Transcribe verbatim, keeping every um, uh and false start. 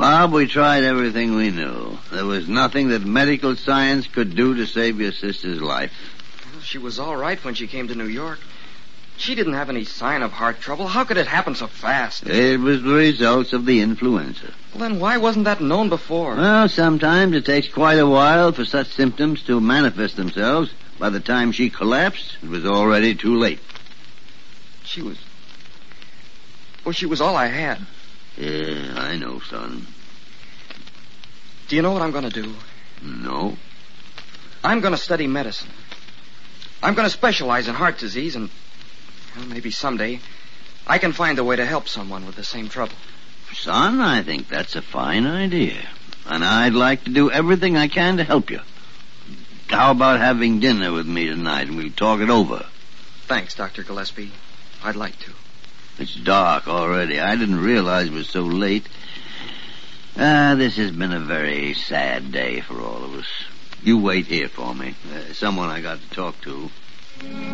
Bob, we tried everything we knew. There was nothing that medical science could do to save your sister's life. Well, she was all right when she came to New York. She didn't have any sign of heart trouble. How could it happen so fast? It was the results of the influenza. Well, then why wasn't that known before? Well, sometimes it takes quite a while for such symptoms to manifest themselves. By the time she collapsed, it was already too late. She was... Well, she was all I had. Yeah, I know, son. Do you know what I'm going to do? No. I'm going to study medicine. I'm going to specialize in heart disease, and well, maybe someday I can find a way to help someone with the same trouble. Son, I think that's a fine idea. And I'd like to do everything I can to help you. How about having dinner with me tonight, and we'll talk it over? Thanks, Doctor Gillespie. I'd like to. It's dark already. I didn't realize it was so late. Ah, this has been a very sad day for all of us. You wait here for me. Uh, someone I got to talk to.